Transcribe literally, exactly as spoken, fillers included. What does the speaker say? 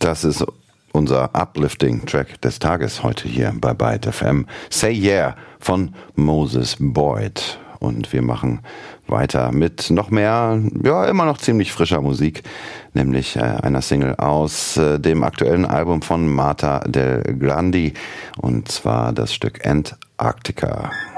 Das ist unser Uplifting-Track des Tages heute hier bei Byte F M. Say Yeah von Moses Boyd. Und wir machen weiter mit noch mehr, ja, immer noch ziemlich frischer Musik, nämlich äh, einer Single aus äh, dem aktuellen Album von Marta del Grandi, und zwar das Stück Antarctica.